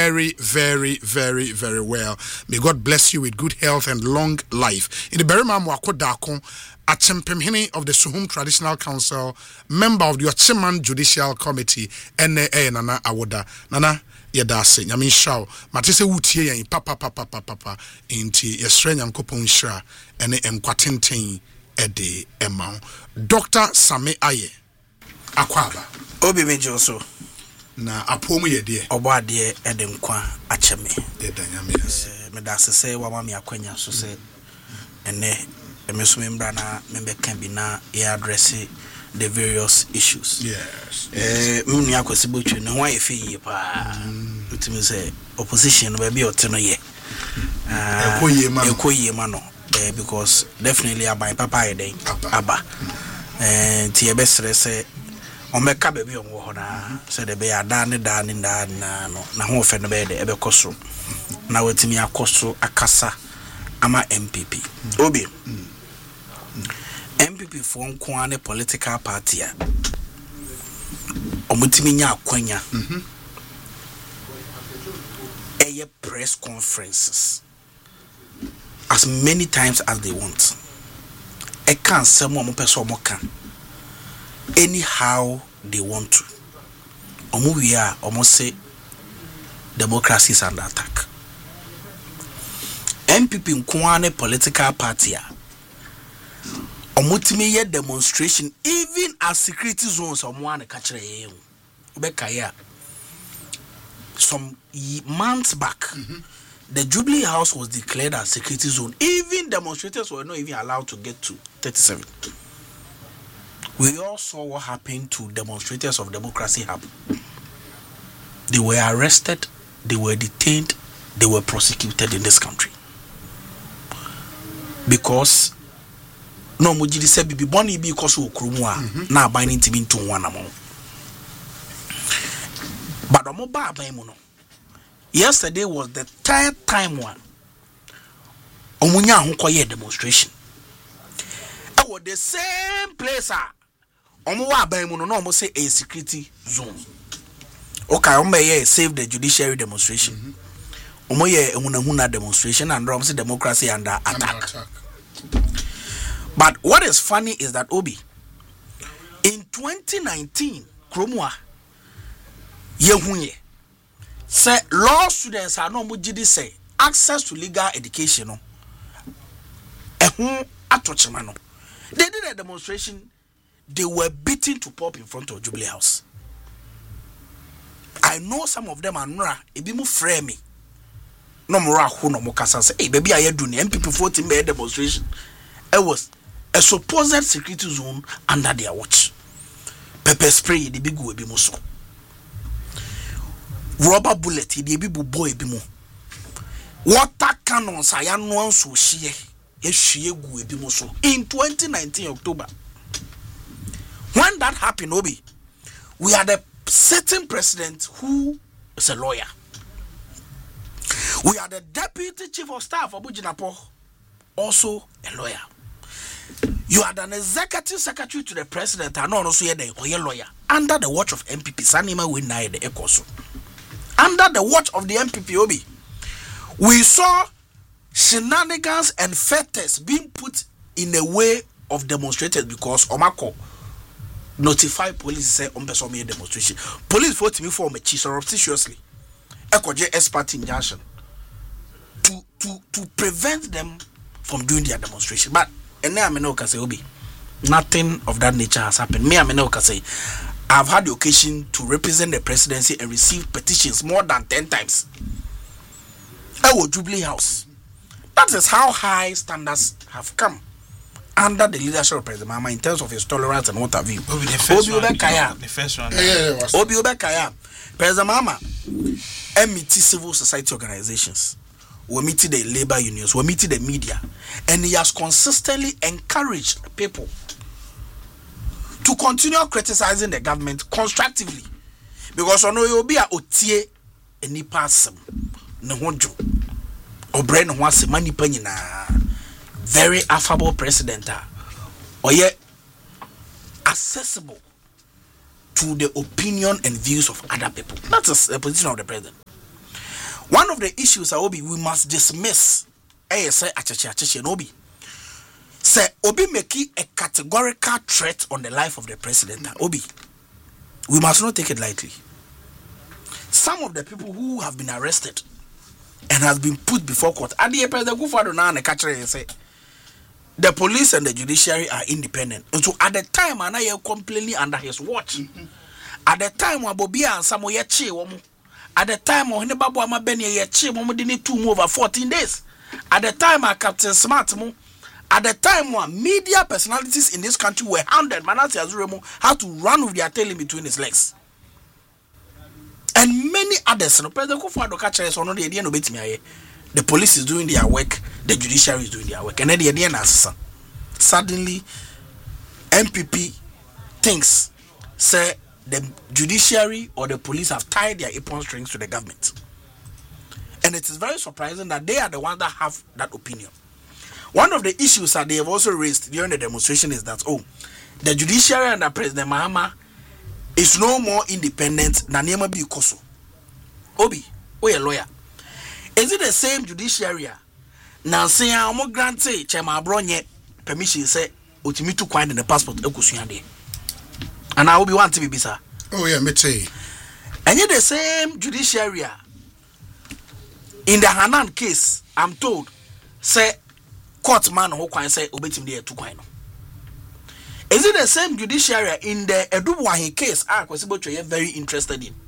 very, very, very, very well. May God bless you with good health and long life. In the Berima Mwakodako, Achempemhini of the Suhum Traditional Council, member of the Ochiman Judicial Committee, NAA Nana Awoda. Nana, yedase, Yamin Shao, Matisse Wutie, and Papa, inti Yesren and Koponsha, and Mquatintin, Ede Emma. Dr. Same Aye, Akwaba. Obi Major so. Na apomu ye de oba de edenkwa acheme de danyame me da sese wa mama akwanya so se ene emeso membra na membe kan bi na e address the various issues. Yes. Muni akwasi botwe ne ho ayefe yi pa utimi se opposition ba bi ote no ye ekoye ma no because definitely abai papa ye den aba ti e be sere se omeka baby on wo hona se de be ya da ne no na ho fe no be de ebe koso na watimi akoso akasa ama MPP obi MPP for nko ane political party a omutimi nya akwanya eye press conferences as many times as they want e kan sem o mo peso mo kan anyhow they want to. We are almost say democracy is under attack. MPP Nkwane political party omutimi ye demonstration even as security zones omwane kachire ye obekaya some months back. The Jubilee House was declared as security zone. Even demonstrators were not even allowed to get to 37. We all saw what happened to demonstrators of Democracy Hub. They were arrested, they were detained, they were prosecuted in this country. Because no mujidi se bibi boni bi koso okromwa na binding to into one among. But omo ba aban mu no. Yesterday was the third time one. Omunya ho koye demonstration. I was the same place omo wa aban mu no omo say a security zone. Okay, omo ye save the judiciary demonstration. Omo ye ehunahuna demonstration and omo say democracy under attack. But what is funny is that Obi in 2019 kromwa yehunye say law students are no mujidi say access to legal education no ehun atochema no. They did a demonstration. They were beaten to pulp in front of Jubilee House. I know some of them are nora ebimu frame me. No more who no more kasa say, hey baby, I do MPP 14 made demonstration. It was a supposed security zone under their watch. Pepper spray the big go ebimu so. Rubber bullet the ebibu boy ebimu. Water cannons I no so shie. In 2019 October. When that happened, Obi, we had a certain president who is a lawyer. We had a deputy chief of staff of Bujinapo, also a lawyer. You had an executive secretary to the president, and also a lawyer, under the watch of MPP. Sanima Winai the Ekoso. Under the watch of the MPP, Obi, we saw shenanigans and fetters being put in a way of demonstrators because Omako notify police say person made demonstration. Police vote me for me surreptitiously. Ekoje expert injunction to prevent them from doing their demonstration. But and now I know say Obi, nothing of that nature has happened. Me I know say I've had the occasion to represent the presidency and receive petitions more than 10 times. Jubilee House. That is how high standards have come under the leadership of President Mahama in terms of his tolerance and what have you. The first one. Obi Obekaya. President Mahama meeting civil society organizations. We meeting the labor unions. We meeting the media. And he has consistently encouraged people to continue criticizing the government constructively. Because ono you be a otie any person no honjo obre no wase manipa nyina very affable president or yet accessible to the opinion and views of other people. That is the position of the president. one of the issues we must dismiss say acheche no be say obi make a categorical threat on the life of the president. Obi, we must not take it lightly. Some of the people who have been arrested and has been put before court, and the president go for the say the police and the judiciary are independent. And so at the time, and I am completely under his watch. At the time, Wabobia and Samoye Chi, at the time, Babu Amabeni Chi, they need to move over 14 days. At the time, Captain Smart, at the time, media personalities in this country were hounded. Manasi Azuremo had to run with their tail in between his legs. And many others, the police is doing their work, the judiciary is doing their work, and then the answer. Suddenly, MPP thinks, say, the judiciary or the police have tied their apron strings to the government. And it is very surprising that they are the ones that have that opinion. One of the issues that they have also raised during the demonstration is that, the judiciary and the President Mahama is no more independent than Nema B. Koso. Obi, a lawyer. Is it the same judiciary? Nancy, I'm more granted Chema Bronye permission say Utimitu coin in the passport Ekusuande. And I will be one to be bisa. Oh yeah, me too. And yet the same judiciary in the Hanan case, I'm told, say court man who can say obetim there to coin. Is it the same judiciary in the Edubuahi case? I was able to very interested in.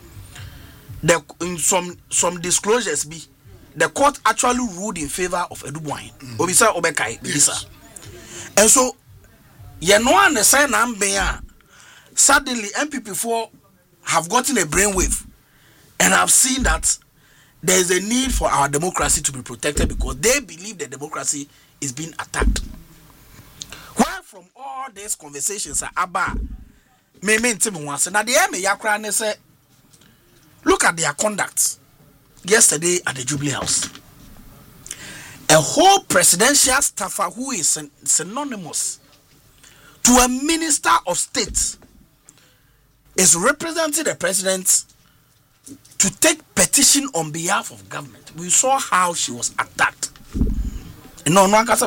In some disclosures be the court actually ruled in favor of Edubuahi. Obisa Obekai, Bisa. And so you know and the sign suddenly MPP4 have gotten a brainwave and have seen that there is a need for our democracy to be protected because they believe the democracy is being attacked. Why from all these conversations are about say, look at their conduct yesterday at the Jubilee House. A whole presidential staffer who is synonymous to a minister of state is representing the president to take petition on behalf of government. We saw how she was attacked. And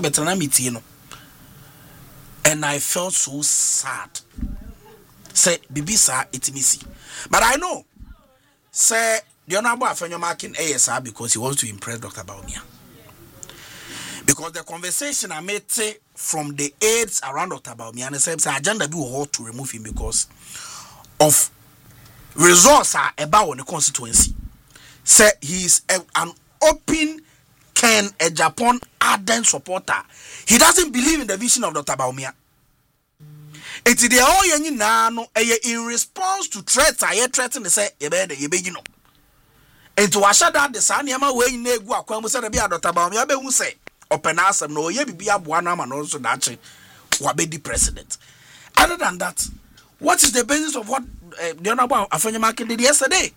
I felt so sad. Say, Bibisa, it's missing. But I know, say, the Honorable Afenyo marking ASR because he wants to impress Dr. Bawumia. Because the conversation I made from the aides around Dr. Bawumia and said, agenda be hard to remove him because of results are about the constituency. Say he is an open Ken a Japan ardent supporter. He doesn't believe in the vision of Dr. Bawumia. It's the all in response to threats I threaten to say you know. And to usher that the Sanyama way in Negua Kwam said be Dr. Bawumia be who say open us no ye be a buana and also that wabe the president. Other than that, what is the basis of what the Honorable Afenyo did yesterday?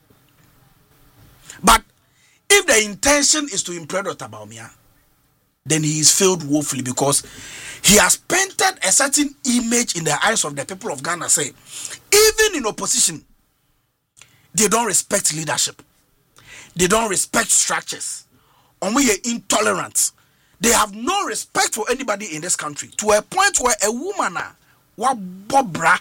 But if the intention is to impress Dr. Bawumia, then he is failed woefully because he has painted a certain image in the eyes of the people of Ghana. Say, even in opposition, they don't respect leadership. They don't respect structures. We are intolerant. They have no respect for anybody in this country to a point where a woman Wabobra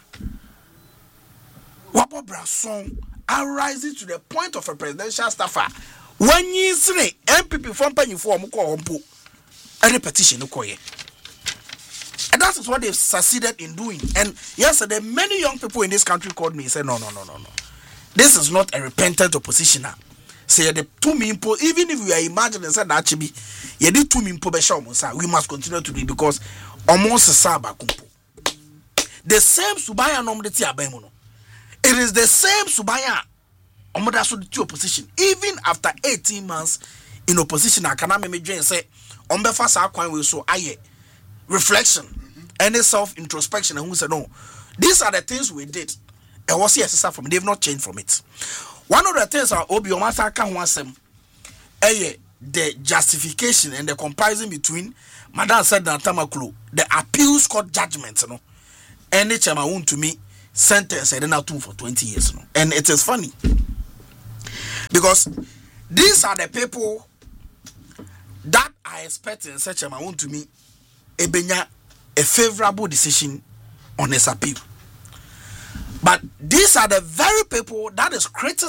song arises to the point of a presidential staffer. When you say MPP from Penny for any petition, and that is what they've succeeded in doing. And yesterday, many young people in this country called me and said, no. This is not a repentant oppositioner. Say the two mimpo, even if we are imagining said that actually, you did two mimpo we must continue to do because almost a saba kumpo. The same Subaya nominati abemono. It is the same Subaya omodaso the opposition. Even after 18 months in opposition, I cannot make and say, Ombefa sa kwan we so aye reflection, any self-introspection, and who said no. These are the things we did. And what's the from they've not changed from it. One of the things are Obiomasa Kanwasem, the justification and the comparison between Madam said and Tamaklu, the appeals court judgment, and the chairman to me sentence and then out for 20 years. And it is funny because these are the people that I expect in such a moment to me a favorable decision on his appeal. But these are the very people that is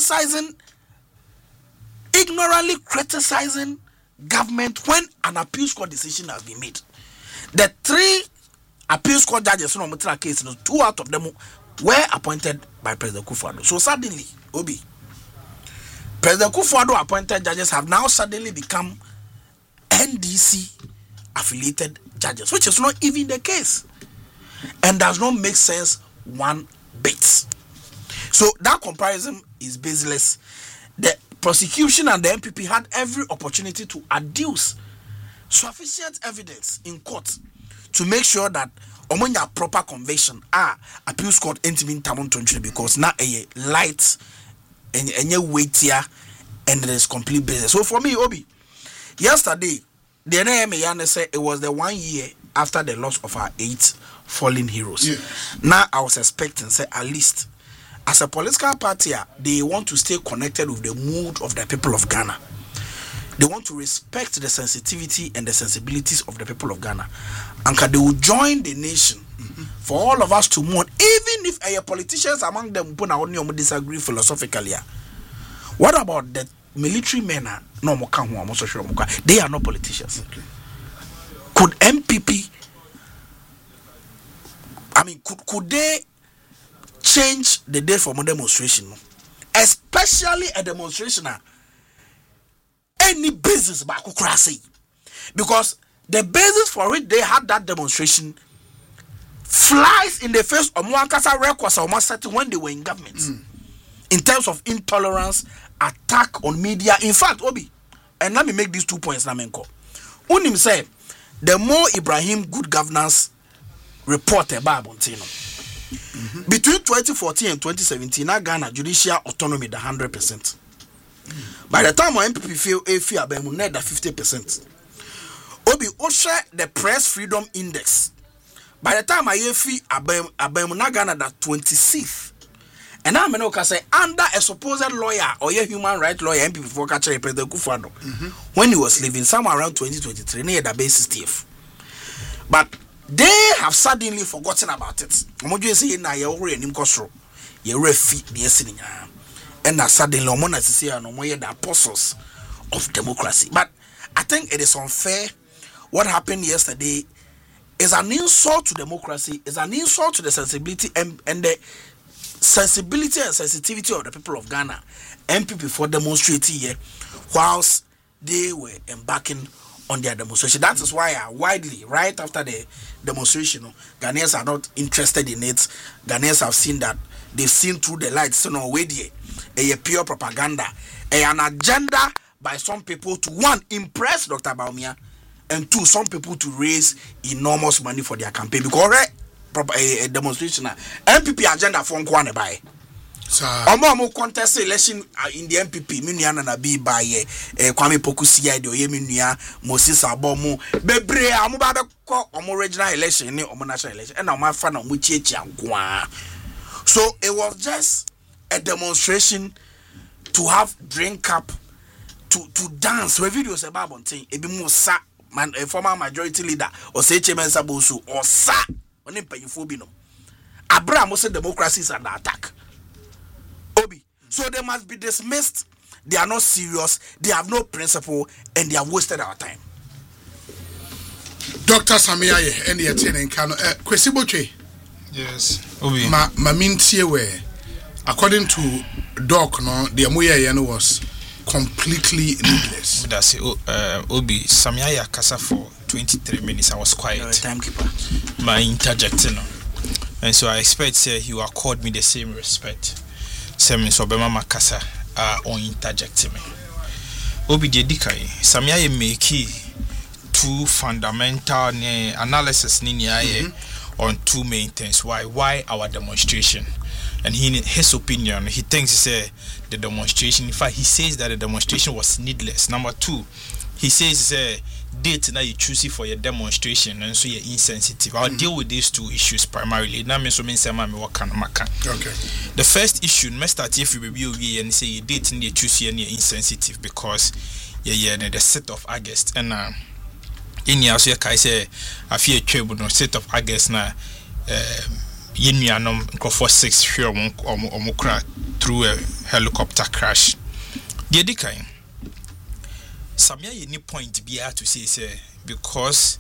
ignorantly criticizing government when an appeals court decision has been made. The 3 appeals court judges in the case, 2 out of them were appointed by President Kufuor. So suddenly, Obi, President Kufuor appointed judges have now suddenly become NDC affiliated judges, which is not even the case and does not make sense one bit. So that comparison is baseless. The prosecution and the MPP had every opportunity to adduce sufficient evidence in court to make sure that omonya proper conviction appeals court intimate tamon to because now a light and weightier and it is complete business. So for me, Obi, yesterday the NMA said it was the 1 year after the loss of our 8 fallen heroes. Yes. Now I was expecting, say, at least as a political party, they want to stay connected with the mood of the people of Ghana. They want to respect the sensitivity and the sensibilities of the people of Ghana. And they will join the nation for all of us to mourn, even if politicians among them disagree philosophically. What about the military men? They are not politicians. Okay. Could MPP, could they change the date for more demonstration? Especially a demonstration any basis back because the basis for which they had that demonstration flies in the face of Mwankasa records or setting when they were in government in terms of intolerance, attack on media. In fact, Obi, and let me make these 2 points. Unim said the more Ibrahim good governance report about Bontino between 2014 and 2017, Ghana judicial autonomy the 100%. By the time our MPP feel about 50%. Obi Osha the press freedom index. By the time I feel about Ghana that 26th. And I'm going to say under a supposed lawyer or a human rights lawyer MPP for catching President Kufuor when he was living somewhere around 2023 near the basis TF. But they have suddenly forgotten about it. I'm say na you already in Kosro. You refi the and now suddenly Omona say no more the apostles of democracy. But I think it is unfair. What happened yesterday is an insult to democracy, is an insult to the sensibility and the sensibility and sensitivity of the people of Ghana. MPP for demonstrating here whilst they were embarking on their demonstration. That is why widely, right after the demonstration, Ghanaians are not interested in it. Ghanaians have seen that they've seen through the lights. So no way, a pure propaganda, an agenda by some people to one impress Dr. Bawumia, and two some people to raise enormous money for their campaign because a demonstration MPP agenda for Nkwane by. Omo contest election in the MPP Muniana na be by Kwame Pokusia de Oyemia Moses Abomu bebre amu ba be ko omo regional election ni omo national election and omo fa na omo chiechi ankoa. So it was just a demonstration to have drink up to dance. We videos about bonting ebi mo sa man a former majority leader or say Chairman Sabosu or sa oni payifo bi no. Abraham say democracy is under attack. Obi. So they must be dismissed. They are not serious. They have no principle, and they have wasted our time. Dr. Samiaye, and the attending can Kwesiboche. Yes. Obi. Mamintie according to Doc, no, the Amuya was completely needless. That's it. Obi Samiaye Kasa for 23 minutes. I was quiet. Timekeeper. My interjecting, and so I expect he will accord me the same respect. Semi Sobema Makasa on interjecting me. Obi Dedikai, Samiaye make two fundamental analysis on two main things. Why our demonstration? And his opinion, he thinks the demonstration, in fact, he says that the demonstration was needless. Number two, he says date na you choose for your demonstration and so you're insensitive. I'll deal with these two issues primarily. Now me so mean say me work can maka. Okay. The first issue me start if you review and say you date and you choose and you're insensitive because the 6th of August and in your so you say I feel trouble no 6th of August na yenuanom for 6 fear omukra through a helicopter crash. The edikai Samia any point be to say because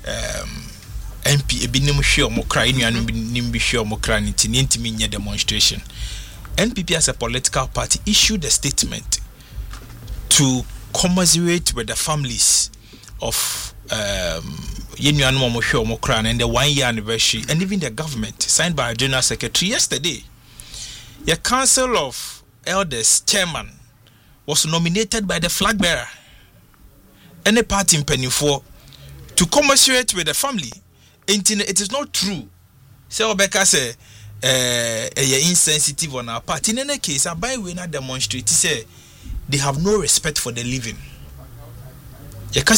MP ebinim hwe omukra yenuanom binim bi hwe omukra ntimi nya demonstration. NPP as a political party issued a statement to commiserate with the families of Yenuanom Omosho Omokran and the 1-year anniversary, and even the government, signed by a general secretary yesterday. The Council of Elders chairman was nominated by the flag bearer. Any party in Pennyfor to commiserate with the family. It is not true. So Obeka say insensitive on our part. In any case, I buy we not demonstrate. Say they have no respect for the living. They have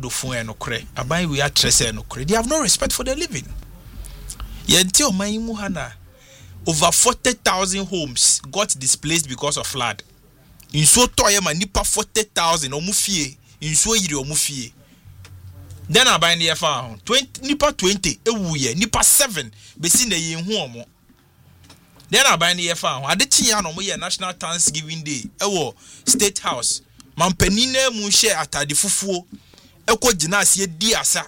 no respect for the living. Over 40,000 homes got displaced because of flood. In so toyama nipa 40,000 omufie in so yiri omufie. Then I buy the farm 20 nipa 20 ewuye nipa 7 besi na ye hu omo. Then I buy the farm adechi ya no mo ye National Thanksgiving Day ewo State House. Mampenine mu share atade fufuo eko gina ase di asa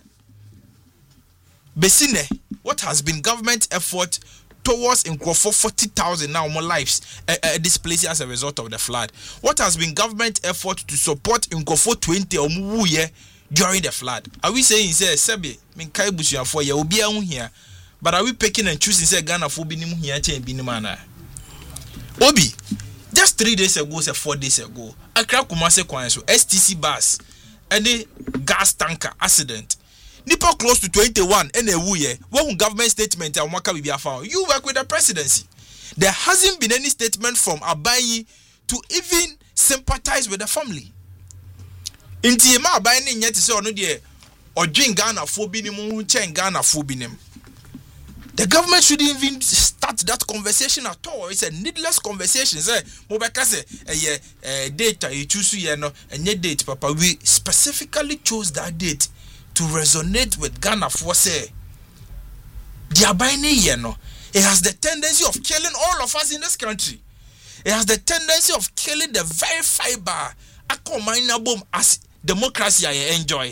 besine. What has been government effort towards for 40,000 now more lives displaced as a result of the flood? What has been government effort to support for 20 or muye during the flood? Are we saying say sebe min kai busuan for ye obi ahun here, but are we picking and choosing say Ghana for binim here chen binim ana? Obi just 3 days ago, say 4 days ago, Accra Kumasi Kwanso STC bus and the gas tanker accident. Nipa close to 21 and a wuye. One government statement and waka we be found. You work with the presidency. There hasn't been any statement from Abayi to even sympathize with the family. Inti ma Abayi ni nyeti say ono de odwin Ghana fo binim hu chen Ghana fo binim. The government shouldn't even start that conversation at all. It's a needless conversation. Say, Mobeka say, date you choose here no, and your date, Papa. We specifically chose that date to resonate with Ghana for say, the Abine no. It has the tendency of killing all of us in this country. It has the tendency of killing the very fiber accommodable as democracy I enjoy.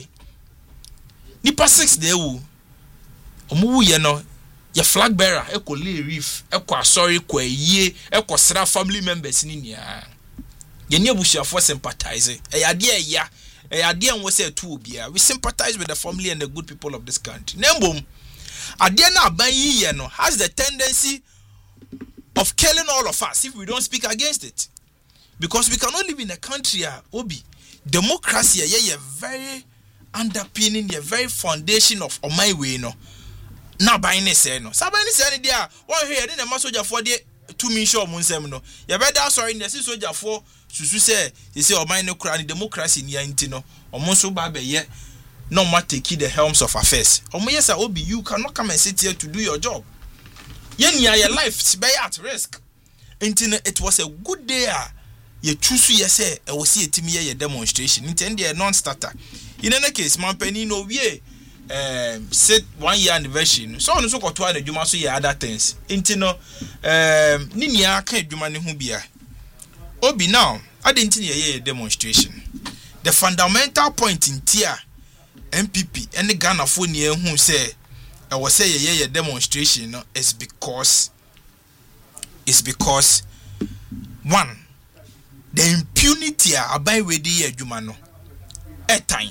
Nipa 6 day wu, omu ye no. Your flag bearer, eko lay reef, eko sorry kwa ye, eko sra family members ni nia. Ye ni abushia for sympathize. Idea and we say two bia. We sympathize with the family and the good people of this country. Nembom, idea na abayi ye no has the tendency of killing all of us if we don't speak against it. Because we cannot live in a country obi democracy ye very underpinning, ye very foundation of my way no. Na buying say no. Sabani say dia one here na ma soldier for de 2 min show mun sem no. Ye better sorry na si soldier for susu say o man no kra democracy ni anti no. Omo so ba be ye no ma take the helms of affairs. Omo yes obi you cannot come and sit here to do your job. Ye nia your life be at risk. It was a good day ye choose ye say e wo see etimi ye demonstration. Intend the non-starter. In any case man penny no we set 1 year anniversary so on so ko to adwuma so ye other things intino ni nia ka adwuma ne hu bia obi now adenti ne ye demonstration. The fundamental point in tia MPP and Ghana for ne hu say I was say ye demonstration no is because one, the impunity abai we di adwuma no time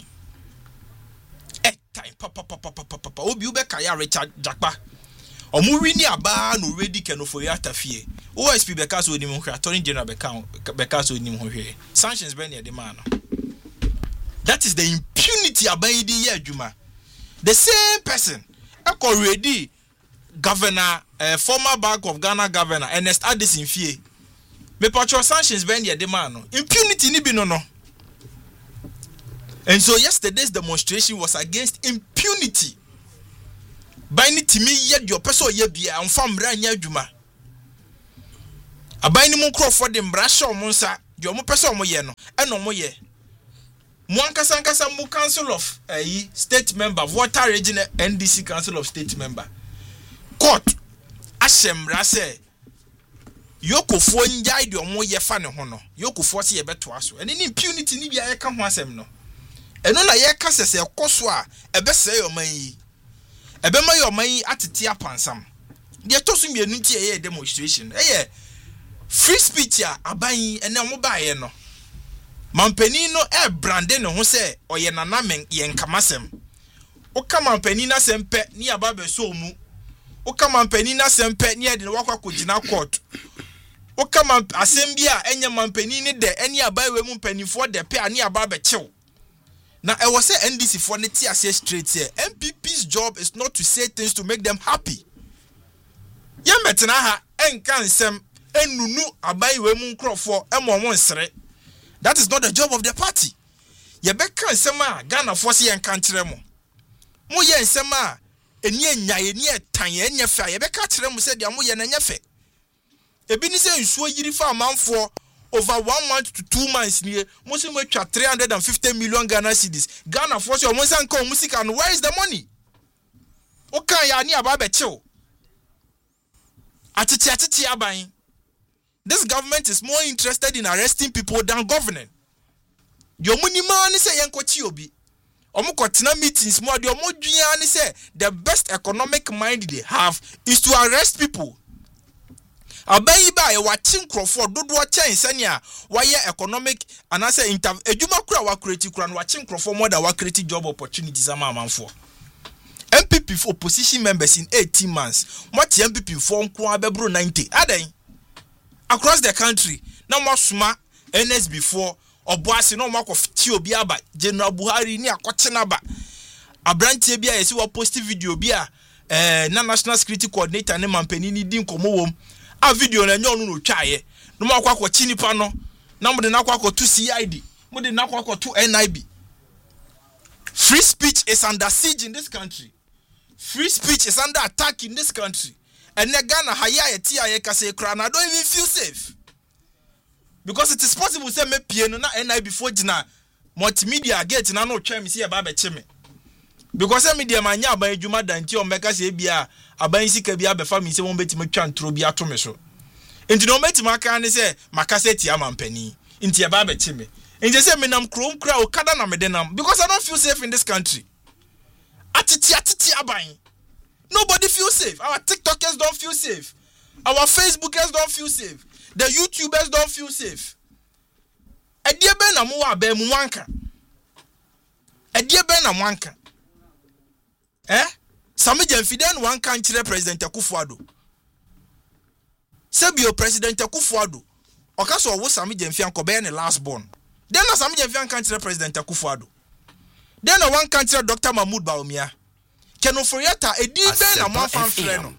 papa obi ubeka ya Richard Jakpa omu ni aba no ready kenofo ya tafie OSP beka so ni mu hwe attorney general beka so ni mu hwe sanctions be ne de man. That is the impunity abai di ya adwuma. The same person eko ready governor former Bank of Ghana governor Ernest Addison fie me patro sanctions be ne de man. Impunity ni bi no And so yesterday's demonstration was against impunity. By any timi yet your person ye be and farm ranya juma. A by any moon for them brasha monsa, your mo person mo ye no, and no mo ye. Mwankasankasa mu council of state member, water region NDC council of state member. Court Ashem Rase Yoko fo njai di omo ye fa ne ho no. Yoko fo se ye beto aso. Eni impunity ni bia ye ka ho asem no. Eno na ye ka sese koso a ebe se yo man yi. Ebe ma yo man yi atete apansam. De to so mienu nti ye demonstration. Free speech a aban ene omo ba ye no. Mampani no brande ne ho se oye nanamen ye nkamasem. O ka mampani na sempe ni aba be so mu. O ka mampani na sempe ni e de wakwa kogina court. O ka asem bia enye mampani ni de eni aba we mu mpanifo de pe ani aba be chew. Na e was say NDC for ne ti ase straight here. MPP's job is not to say things to make them happy. Ye metena ha enka nsem enunu aba we mu nkrofo emo nsere. That is not the job of the party. Ye beka nsem a Ghana force ye nka nkire mo. Mo ye nsem a eni enya eni etan ye enya fa ye beka kire mo se dia mo ye na nya fe. Ebi ni se nsuo yiri fa amanfo over 1 month to 2 months ni mo se mo twa 350 million Ghana cedis. Ghana force o mo se nka o musika no, where is the money? O kan ya ni aba be chew. Atiti aban. This government is more interested in arresting people than governing. Your money man say yankochi obi. Omukotena meetings more the omodua ni say the best economic mind they have is to arrest people. Abayi ba e watching Crawford dodo chen senia why economic and I say ejuma kura wa create kura watching Crawford more than wa create job opportunities ama amanfo. MPP for opposition members in 18 months. What MPP for nko abebro 90. Aden across the country na masuma NS before oboase no makof ti obi aba General Buhari ni akotena ba abrantie bia yesi wa post video bia na national security coordinator ne mampani ni din komo wom a video na nyo no twaye no makwa chinipa no na mo de na akwa to CID mo de na akwa to NIB. Free speech is under siege in this country. Free speech is under attack in this country. And Ghana haya tia ye kase kra na don't even feel safe. Because it is possible say me piano na NI before jina multimedia get na no twa me see aba be cheme. Because media manya aba adwuma danti o meka se bia aban sika bia be fa me se won betime twa ntro bia to me so. Enti no metima aka ne se makase tia mampani. Enti aba be cheme. Enti se me nam krom kra o kada na me denam because I don't feel safe in this country. Atiti aban. Nobody feels safe. Our TikTokers don't feel safe. Our Facebookers don't feel safe. The YouTubers don't feel safe. Edie ben na mo wa be mu wanka. Edie ben na wanka. Sami Jemfiden wanka nchire President Akufo-Addo. Sebio President Akufo-Addo. Okaso wo Sami Jemfian ko be ne last born. Then na Sami Jemfian kan nchire President Akufo-Addo. Then na wanka nchire Dr. Mahmoud Bawumia. Keno Foriata edi be na mo fan frɛ no.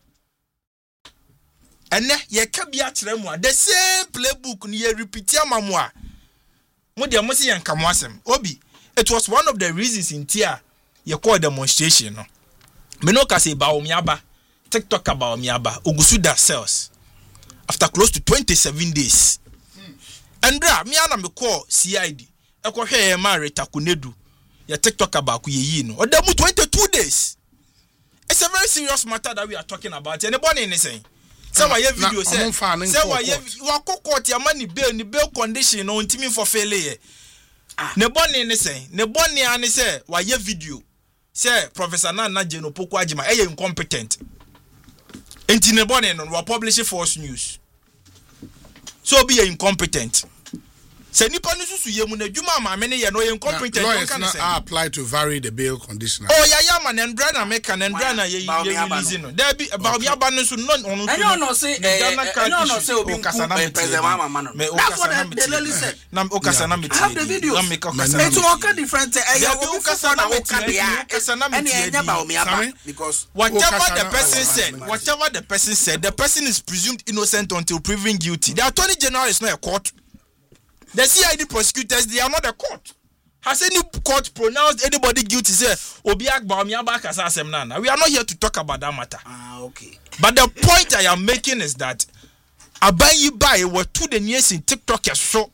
Ene ye ka bia kyerɛ mu a the same playbook ni ye repeat amamu a. Mo de mo se yan kamo asem. Obi, it was one of the reasons in tia ye call demonstration no. Me no ka say Bawumia ba. TikTok about Bawumia Ogusuda cells after close to 27 days. Andra me ana me call CID. Ekwo hwe ye ma retakunedu. Ya TikTok about ye no. Odamu 22 days. It's a very serious matter that we are talking about. Anybody in saying? Say why your video say why you court your money bail condition no ntimi for failure. Ne boni in saying. Ne boni ani say why your video say Professor Nana Jeno Poku Ajima e incompetent. Enti ne boni no we publish false news. So be incompetent. Say nipa no susu ye mu na dwuma ma me ne ye no ye incompetent no can say apply to vary the bail condition. Oh ya man and brother make an and brother ye release no there be about ya ba no so no ono no say no say obi president mama no that's what they literally said na okasa na meti I have the video na make okasa it's all different obi okasa na okasa na meti because whatever the person said the person is presumed innocent until proven guilty. The Attorney General is not a court. The CID prosecutors, they are not a court. Has any court pronounced anybody guilty? Say, Obi Agba Omiaba Kasa Asem Nana. We are not here to talk about that matter. Okay. But the point I am making is that Abayiba were two the years in TikTok so.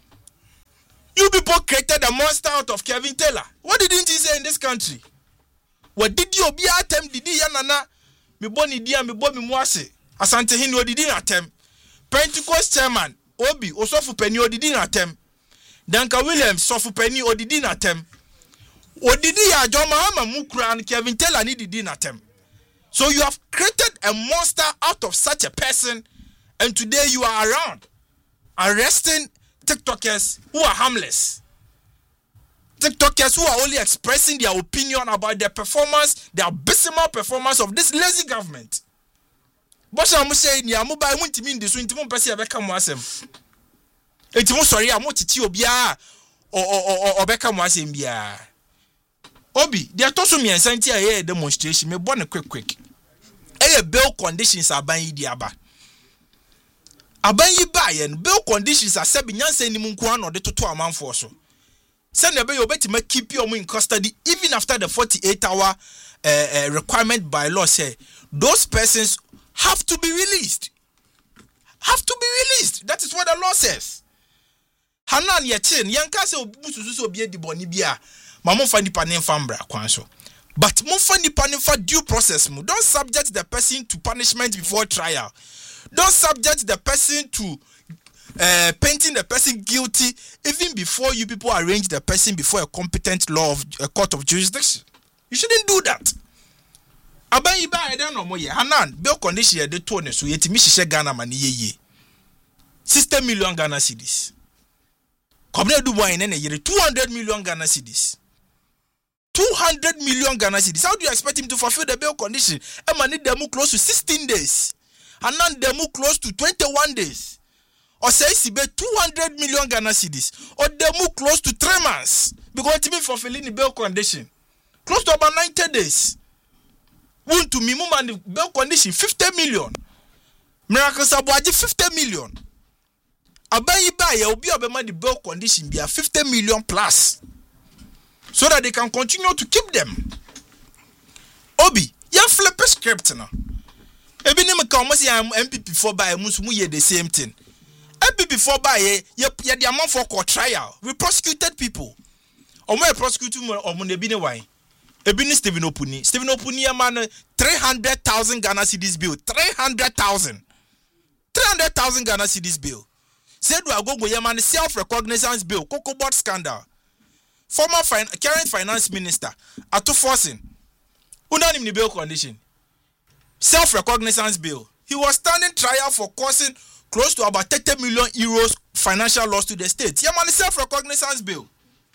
You people created a monster out of Kevin Taylor. What didn't he say in this country? What did you be attempt? Did he yanana? Me boni dia me bo me muase. Asante Hino didn't attempt. Pentecost chairman Obi Osofu Penny didn't attempt. Danka Williams Sofu Penny didn't attempt. Odidi ya John Mahama Mukra and Kevin Taylor didn't attempt. So you have created a monster out of such a person, and today you are around arresting TikTokers who are harmless. TikTokers who are only expressing their opinion about their performance, their abysmal performance of this lazy government. But I'm saying, yeah, mobile won't mean this. Won't even become wasem. It's more sorry. I'm not to obia or become wasem bia. Obi, they are also me and Santi a demonstration. Me born a quick. A bill conditions are buying diaba. Aban yi bayen bill conditions are sebi nyanse ni munkuan or the toto amount for so. Send a bill to make keep you in custody even after the 48-hour requirement by law say those persons have to be released. Have to be released. That is what the law says. Hanan yachin yanka se obususu so bie di boni bia mamo fa nipa ne fambra kwan so. But mo fa nipa ne fa due process mo. Don't subject the person to punishment before trial. Don't subject the person to painting the person guilty even before you people arrange the person before a competent law of a court of jurisdiction. You shouldn't do that. Aban iba I don't know mo ye. Hanan bill condition ye de tone so yetimi hihye Ghana mani ye. 60 million Ghana cedis. Komne du boy ne yere 200 million Ghana cedis. 200 million Ghana cedis. How do you expect him to fulfill the bail condition? Emma need them close to 16 days. And now them close to 21 days. Or say he be 200 million Ghana cedis. Or them close to 3 months. Because to be fulfilling the bail condition. Close to about 90 days. Want to me man the bail condition 50 million. Miracle Sabuaji 50 million. Abayi ba obi obema the bail condition be 50 million plus. So that they can continue to keep them. Obi, you flip a script now. Ebi ni me come say am MPP for by musumu ye the same thing. MPP for by ye the amount for court trial. We prosecuted people. Omo prosecute mo omo ne bi ne wan. Ebi ni Stephen Opuni. Stephen Opuni man 300,000 Ghana cedis bill. 300,000 Ghana cedis bill. Said we are going to man self-recognizance bill. Cocoa Board scandal. Former current finance minister Ato Forcing. Unanim ni bail condition. Self-recognizance bill. He was standing trial for causing close to about 30 million euros financial loss to the state. Yamani self-recognizance bill.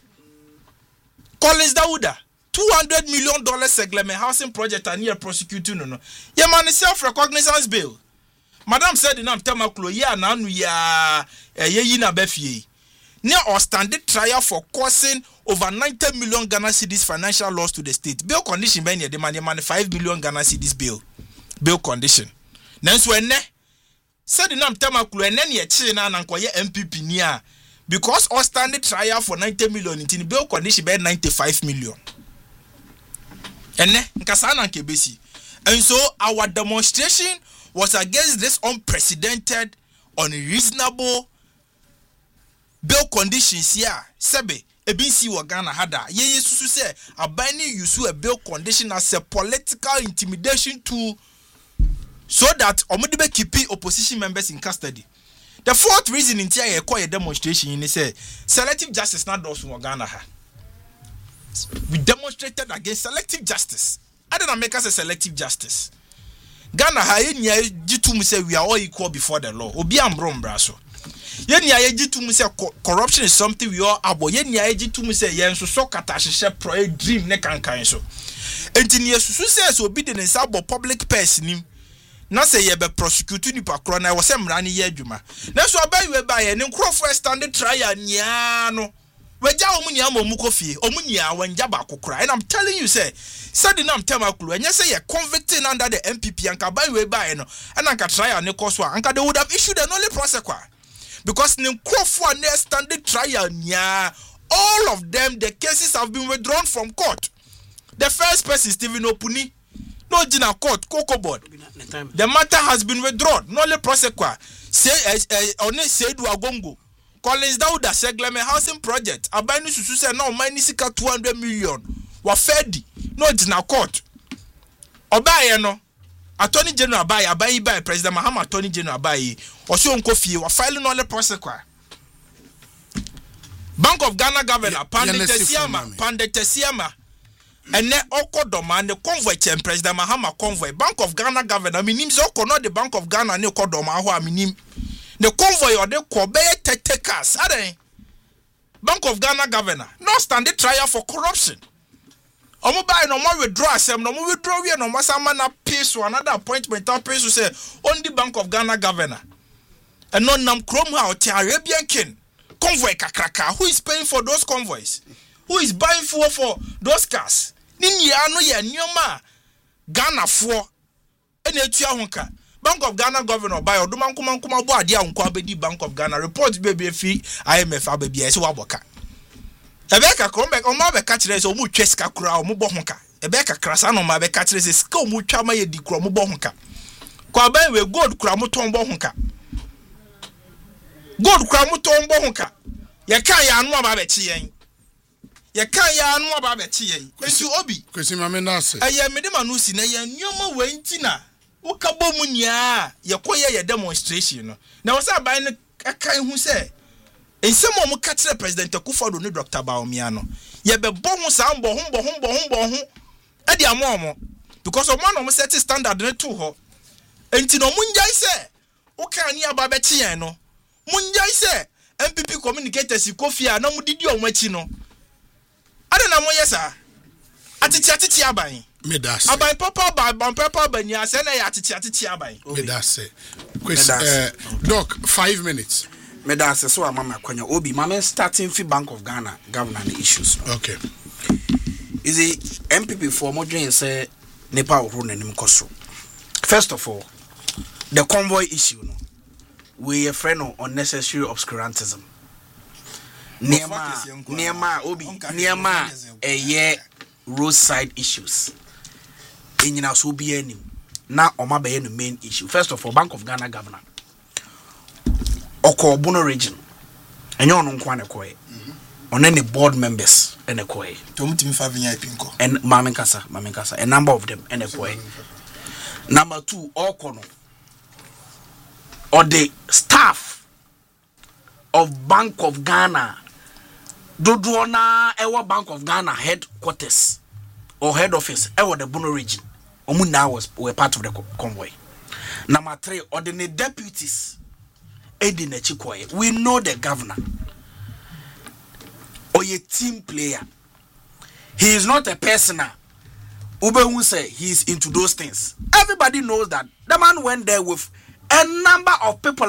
Collins Dauda, $200 million segment housing project and near prosecuting no. Yamani self-recognizance bill. Madam said in Amtamakulo, yeah, now we are yina befie. Near or standing trial for causing over 90 million Ghana cedis financial loss to the state. Bill condition ben the money 5 million Ghana cedis bill condition. Nanso ene said in Amtamakulo and then ye china na nkoye MPP nia because or standing trial for 90 million in bill condition ben 95 million. Ene nkasana nkebesi. And so our demonstration was against this unprecedented, unreasonable bail conditions here. Sebe, ebinsi wagana hada. Ye susu say abani use a bail condition as a political intimidation tool so that omodibe keep opposition members in custody. The fourth reason in here ye call a demonstration in say selective justice not those wagana ha. We demonstrated against selective justice. I don't make us a selective justice. Ghana ha yenya jitum say we are all equal before the law. Obi ambrom braso. Yenya jitum say corruption is something we all abo. Yenya jitum say yen so kata hye pro dream ne kankan so. Enti ne susu say obi de nsa abo public purse nim. Na say ye be prosecute ni pakro na wo say mra ne ye adwuma. Na so abayi ba ye ne nkrofo standing trial nya no. Weja omunya amomuko fie. Omunya wanja ba kokora. And I'm telling you say said in Amtamakulo and you say you're convicting under the MPP and Kabai by no and Anka trial ne koswa and they would have issued an only prosecute because Ninkrofu and standing trial nya all of them, the cases have been withdrawn from court. The first person, Stephen Opuni, no Gina court, Cocoa Board. The matter has been withdrawn. No le prosequa. Say, only said Wagongo. Collins Dauda Segleme housing project. Abani Susu said no, mine is 200 million. Wafedi. No Gina court. Obaye no. Attorney General Abayi by President Mahama Attorney General Abayi. Oso Nkofi wa filing no le prosequa. Bank of Ghana Governor Pandete Siama and then Okodoma and the convoy chain President Mahama convoy Bank of Ghana Governor minim Zoko not the Bank of Ghana ne Okodoma ho minim the convoy or the Kobe Tetekas Bank of Ghana Governor no stand the trial for corruption. Omo buy no more withdraw some no more withdraw we no more some na pay so another appointment or pay so say on the Bank of Ghana Governor and no nam krom ha o Arabian king convoy kakraka. Who is paying for those convoys? Who is buying fuel for those cars? Nini ano ya nyoma Ghana for ene tua honka. Bank of Ghana governor buy oduma nkuma bo ade anko abedi Bank of Ghana report baby fi IMF abedi ese waboka. Ebeka krombe o ma be ka kire se o mu twa sika kura o mu bo honka. Ebeka krasa no ma be ka kire se sika o mu twa ma ye di kura o mu bo honka. Kwa ban we gold kura mu ton bo honka. Gold kura mu ton bo honka. Ye kan ya anu aba be chi yen. Ye kan ya anu aba be chi yen. Enti obi. Kwesi mame na ase. Eye me de manu si na ye nyoma wanti na. Wo ka bom nia. Ye koye ye demonstration no. Na wo sa ban ne kan hu se. Ensem o mu ka kire President Akufo-Addo ne Dr. Bawumia no. Ye be bo hu sa mbo hu. E di amomo. Because of man o set standard ne to ho. Enti no munjai se. Wo kan ni aba be chi yen no. Munjai se. MPP communicators Kofia na mudidi o machi no ade na mo yesa atiti aban me da se aban papa bani ase na ya atiti aban me da se doc 5 minutes me da se so amama kwanya obi mama starting fi Bank of Ghana governor the issues no? Okay, is it MPP for mo dwen say nepa ohro nanim koso. First of all, the convoy issue no, we a friend of unnecessary obscurantism. Niema obi niema roadside issues. Enyina so bi anim na oma be the main issue. First of all, Bank of Ghana governor Oko Bono region. Enyo ono nkwa ne koye. On the board members ene koye. Tomutimi fa VIP nko. And Mamenkasa, a number of them ene koye. Number 2, Okono or the staff of Bank of Ghana, Dodona Ewa Bank of Ghana headquarters or head office, Ewa the Bono region. Omuna were part of the convoy. Number 3, or the deputies, Edine Chikoye. We know the governor. Or a team player. He is not a personal. Ube who say he is into those things. Everybody knows that. The man went there with a number of people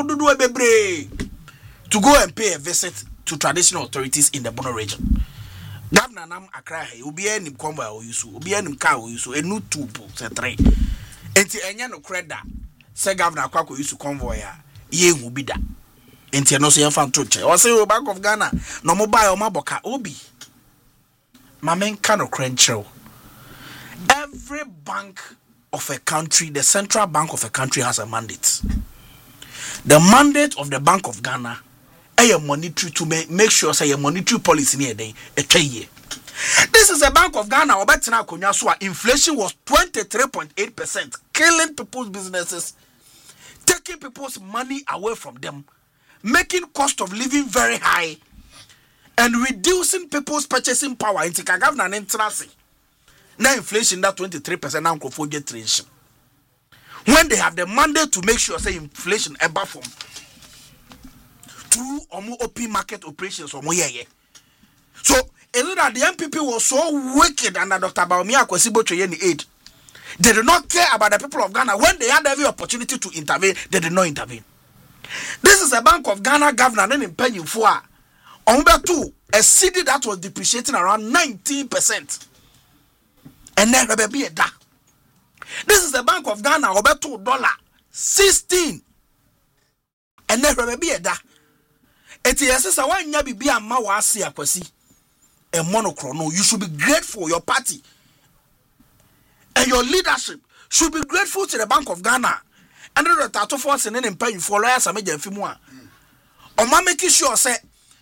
to go and pay a visit to traditional authorities in the Bono region. Governor Nam Accra, ubi any convoy or use, ubi any car or use, a new 2 say 3. Enti enya no credit. Say Governor Kwako use convoy ye ubida. Enti no say fan to che. Or say Bank of Ghana no mobile or maboka obi. Mamen kano credential. Every bank of a country, the central bank of a country has a mandate. The mandate of the Bank of Ghana is monetary to make sure say a monetary policy near day a year. This is a Bank of Ghana. Inflation was 23.8%, killing people's businesses, taking people's money away from them, making cost of living very high, and reducing people's purchasing power. Into governor and interest. Now inflation that 23% now for get transition. When they have the mandate to make sure say inflation above from through open market operations or more. So that the MPP was so wicked under Dr. Bawumia Kwesibocho in aid. They did not care about the people of Ghana. When they had every opportunity to intervene, they did not intervene. This is a Bank of Ghana governor in Penny for number 2, a city that was depreciating around 19%. And then be a da. This is the Bank of Ghana over $2.16. And then be a da. Eti yesesa wanya bibi amma wa ase akwasi. A monochrome. You should be grateful your party and your leadership should be grateful to the Bank of Ghana. And the tattoo force and then paying for lawyers and major fimwa. Oma making sure say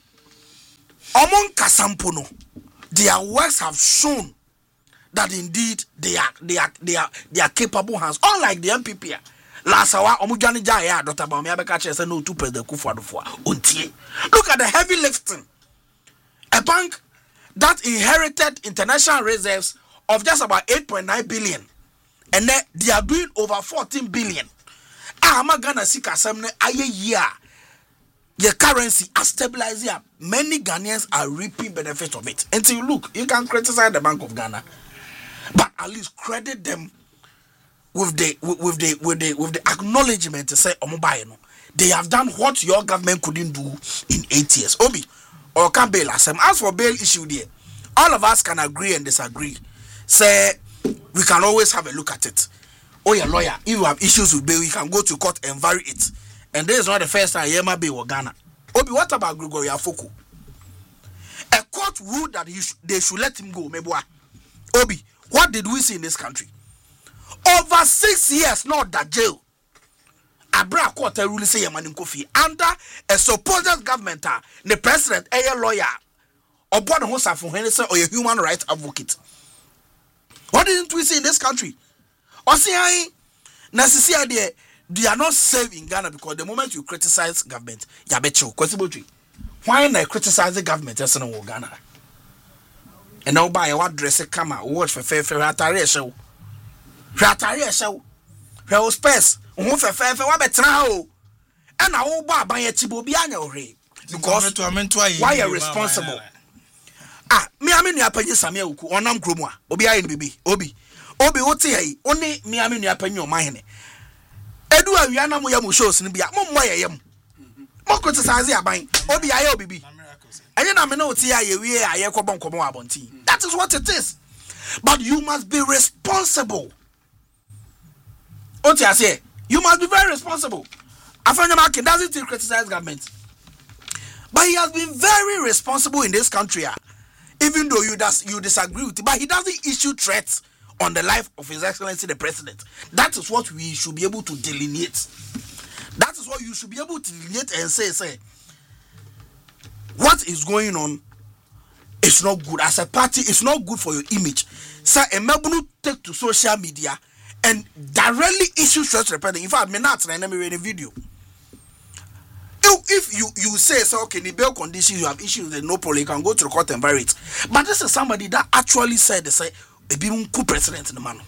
among Kasampono, their works have shown that indeed they are capable hands. Unlike the MPP. Last hour, Omujani Jaya, Dr. Bamiabeka said no to President Kufuor. Look at the heavy lifting. A bank that inherited international reserves of just about 8.9 billion. And then they are doing over 14 billion. I'm gonna see Kasamne a year. The currency are stabilizing up. Many Ghanaians are reaping benefits of it. Until you look, you can criticize the Bank of Ghana, but at least credit them with the acknowledgement to say, they have done what your government couldn't do in 8 years. Obi, or can bail us. As for bail issue there, all of us can agree and disagree. Say, we can always have a look at it. Oh, yeah, lawyer, if you have issues with bail, you can go to court and vary it. And this is not the first time Yema Bay or Ghana. Obi, what about Gregory Afoko? A court ruled that they should let him go. Obi, what did we see in this country? Over 6 years, not that jail. Abra court ruling say Yamanin Kofi under a supposed government, the president, a lawyer, or born hosa for Henderson or a human rights advocate. What didn't we see in this country? Or see, I they are not safe in Ghana because the moment you criticize government, you bet you. Why not criticize the government? Yes, no Ghana. And now buy what dress a camera, watch for fair Ratari show. Ratari show. Her space. Who for fair what better now? And I will buy a chibo biano re. Because why are responsible? Me I mean ya penye Samuel ku onam kromo a obi ayi bibi obi wote yi oni me I mean ya penye o mahene edu awia na mo ya mo shows ni bia mo yeyem mo criticize aban obi ayi obibi enye na me na wote ya ye wie aye kwobon kwobon abonti. That is what it is. But you must be responsible. Oti ase you must be very responsible. Afanya Makin doesn't criticize government, but he has been very responsible in this country. Even though you disagree with it, but he doesn't issue threats on the life of His Excellency the President. That is what we should be able to delineate. That is what you should be able to delineate and say, what is going on is not good. As a party, it's not good for your image. Sir, a Melbourne take to social media and directly issue threats to the President. In fact, I'm not going to read a video. If you say, so okay, the bail conditions you have issues, then no problem, you can go to the court and vary it. But this is somebody that actually said, they say, a bit president in the man.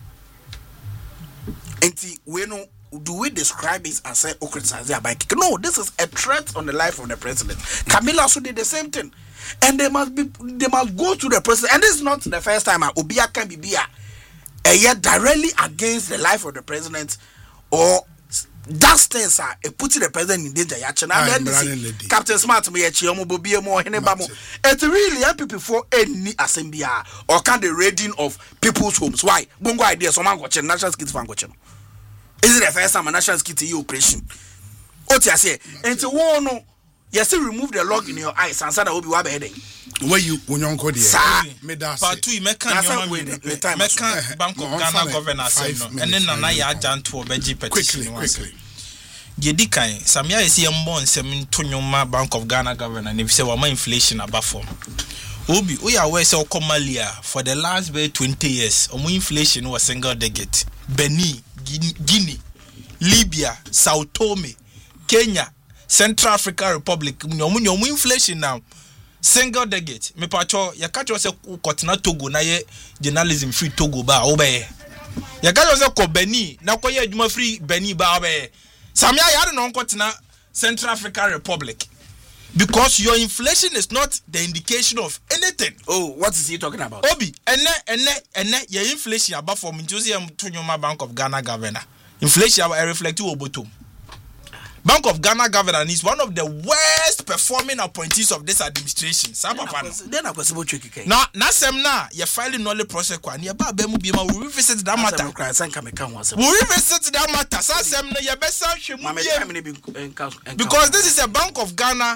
And do we describe it as say, no, this is a threat on the life of the president. Camilla also did the same thing. And they must go to the president. And this is not the first time Obia can be yet directly against the life of the president or that stance putting the president in danger. Captain Smart me it's really people for any assembly or can the raiding of people's homes. Why? Bongo idea someone got national skits fan got. Is it the first time a national skit operation? What you say? And to no, you still remove the log in your eyes and say that will be what headache. Where you unyanko there? Part 2 mekan Bank of Ghana governors and then na ya janto obeji petition quickly. Yedi kan Samia esi yembo nsem ntonyoma Bank of Ghana governor ne say wa inflation abafom. Obi we are where say Somalia for the last 20 years omo inflation was single digit. Benin, Guinea, Libya, Sao Tome, Kenya, Central African Republic omo inflation now single digit. Me pacho ya catch us kotina Togo na ye journalism free Togo ba obey. Ya catch us ko Benin na ko ye adwuma free Benin ba obey. Samia ya no kotina Central African Republic. Because your inflation is not the indication of anything. Oh, what is he talking about? Obi, ene your inflation above from Museum Tunyoma Bank of Ghana governor. Inflation reflect to Obotum. Bank of Ghana governor is one of the worst performing appointees of this administration. Then I was about to kick. Now, Nasemna, you're filing knowledge process. We revisit that matter. We revisit that matter. Because this is a Bank of Ghana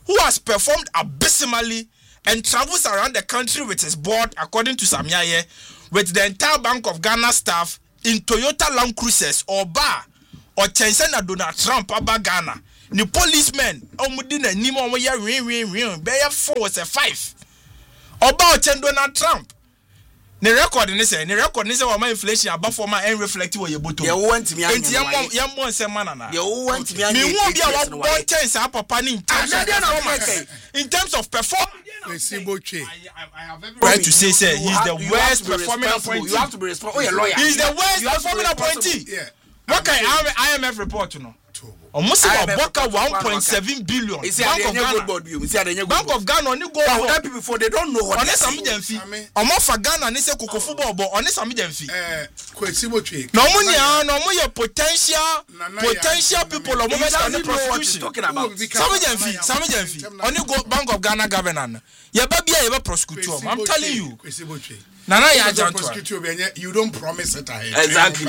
who has performed abysmally and travels around the country with his board, according to Samiaye, with the entire Bank of Ghana staff in Toyota Land Cruisers or bar or Chensena Donald Trump about Ghana. The policemen, Omudina Nimo, Bear 4 was a 5. About Donald Trump. The record in this, what my inflation above for my end reflective what you put. You want me, young one, say, manana. You want me, me won't be about 1 chance up upon in terms of performance. I have every right to say, sir, he's the worst performing appointee. You have to be responsible. Oh, you're a lawyer. He's the worst performing appointee. Yeah. What can IMF report to know? Almost about Boka 1.7 billion. Bank of Ghana only go for people before they don't know what honest Amidian fee. Omo for Ghana and say Koko football but honest Amidian fee. No money potential people of the prosecution. Samidian fee. Only go Bank of Ghana governor. Ya baby ya prosecutor. I'm telling you. Nana ya jantwa. You don't promise it ahead. Exactly.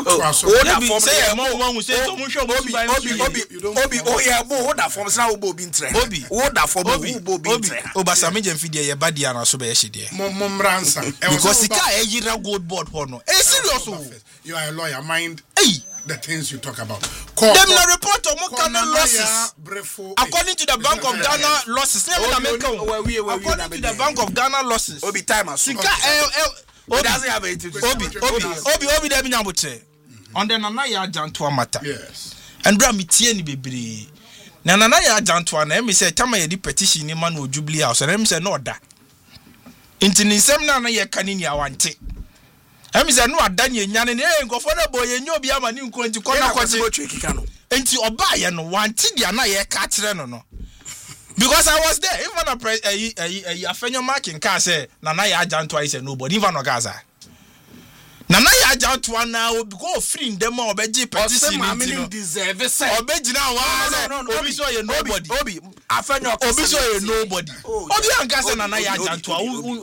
Obi oh yeah bo that form say wo bi ntre Obi that form wo bi ntre Obasami Jemfidi ye badi ana so be ye de momransa because sika yira gold board ho no serious you are a lawyer mind the things you talk about them na report mo can losses according to the Bank of Ghana losses according to the Bank of Ghana losses Obi time sika Obi doesn't have it Obi dem nyabotre on the Nana ya Jantwa matter yes and bra me tie ni bebre na Nana ya Jantwa na me say tama ye di petition ni man o Jubilee House na me say no da inti ni nsem na ye kanini awante em say no ada ni nyane ne nkofo na boy ye nyobi ama ni nko nti kona kwache enti oba ye no wante dia na ye ka kire no because I was there even a afenyo marking car say Nana ya Jantwa is nobody even no Gaza Nana ya Jantwa na go free them obeji petition ni deserve say obejina wa obi so ye nobody Obi afenyo obi so ye nobody obi anka say Nana ya Jantwa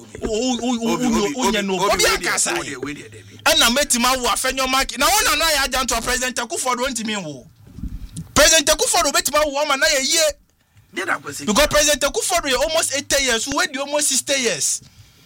unye no obi anka say na metima wo afenyo mark na wona Nana ya Jantwa President Akufo-Addo ntimi wo President Akufo-Addo betima wo ma na ye ye because President Akufo-Addo almost 80 years we dey almost 60 years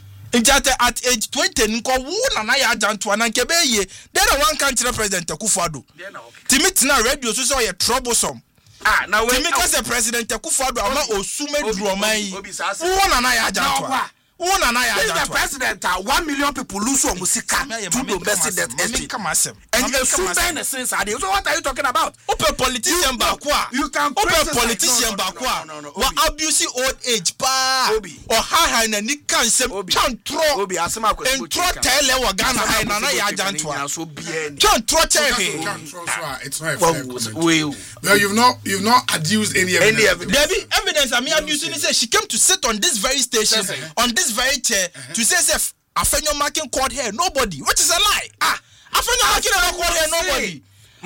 at age 20 nko wo Nana ya Jantwa na nkebe ye then one country President Akufo-Addo timit na radio so say troublesome na we timit as President Akufo-Addo ama osume duroman yi wo Nana ya Jantwa wo Nana ya Jantwa the president 1 million people lose on musika to domestic debt and you suspend the sense so what are you talking about open politician bakwa you can politician bakwa wa abuse old age pa or high na ni kansem chantro Obi asema kwa entro tele wa Ghana high Nana ya Jantwa chantro chehe it's not a fair comment. Well, you've not adduced any evidence I mean abusing say she came to sit on this very station on this very chair to say Afenyo marking court here nobody which is a lie Afenyo marking court here nobody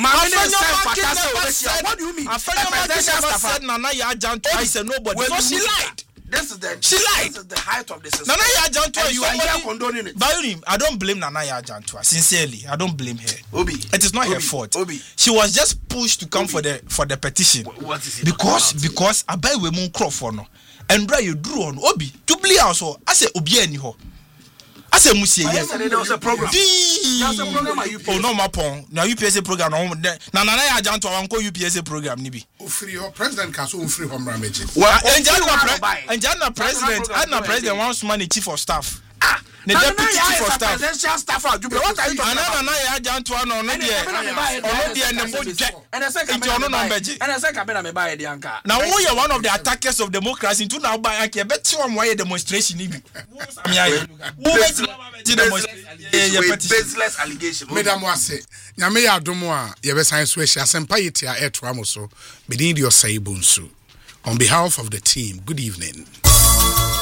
what do you mean Afenyo marking never said Nana ya Jantwa is a nobody so she lied She lied. This is the height of the system. Nana ya Jantwa, you are here condoning it. Bayunim, I don't blame Nana ya Jantwa. Sincerely, I don't blame her. Obi, it is not her fault. She was just pushed to come for the petition. What is it? Because abai we mun crop no. And bra you drew on Obi. Jubilee House. I say Obi any ho. I say Musie yes. There was a program. There's a program at UPSA. Oh no, my pon. Now UPSA program. Na Nana ya Jantwa wanko UPSA program nibi. Free her president kaso free home rameji. Well, and president wants money chief of staff. The deputy chief of staff. Presidential staff. What are you talking about? Nana ya Jantwa no and the second me buy the anka. Now we are one of the attackers of democracy. Into now buy anka. Bet you one way demonstration nibi. Baseless allegation. Madam Wase, nyame ya adomo a ye be san so ehia sempa yeti a eto amoso. Bedin di osai bonsu. On behalf of the team, good evening.